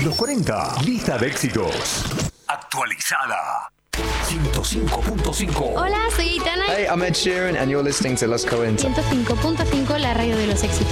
Los 40. Lista de éxitos. Actualizada. 105.5. Hola, soy Aitana. Hey, I'm Ed Sheeran and you're listening to Los 40. 105.5, la radio de los éxitos.